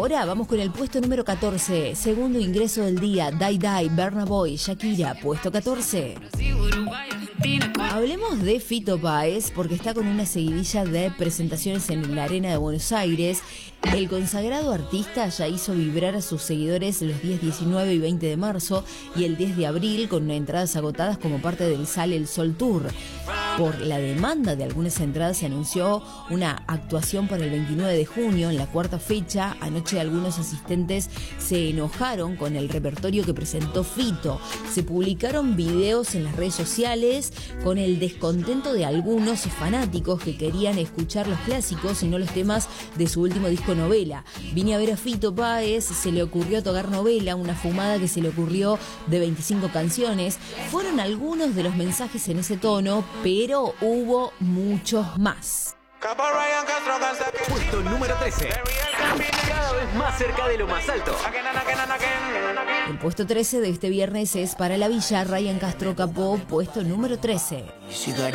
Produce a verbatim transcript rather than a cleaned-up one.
Ahora vamos con el puesto número catorce. Segundo ingreso del día. Dai Dai, Burna Boy, Shakira, puesto catorce. Hablemos de Fito Páez porque está con una seguidilla de presentaciones en la Arena de Buenos Aires. El consagrado artista ya hizo vibrar a sus seguidores los días diecinueve y veinte de marzo y el diez de abril con entradas agotadas como parte del Sale el Sol Tour. Por la demanda de algunas entradas se anunció una actuación para el veintinueve de junio en la cuarta fecha. Anoche algunos asistentes se enojaron con el repertorio que presentó Fito. Se publicaron videos en las redes sociales con el descontento de algunos fanáticos que querían escuchar los clásicos y no los temas de su último disco Novela. Vine a ver a Fito Páez, se le ocurrió tocar Novela, una fumada que se le ocurrió de veinticinco canciones. Fueron algunos de los mensajes en ese tono, pero hubo muchos más. Puesto número trece. Cada vez más cerca de lo más alto. El puesto trece de este viernes es para La Villa, Ryan Castro Capó, puesto número trece.